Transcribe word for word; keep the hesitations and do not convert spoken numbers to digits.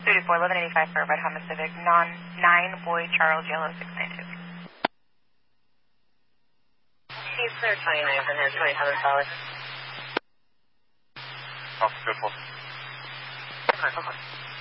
thirty-four, eleven eighty-five for Red Honda Civic, non nine Boy Charles Yellow six nine two. He's clear twenty-nine from his twenty-seven solid. Oh, good one. Okay, okay.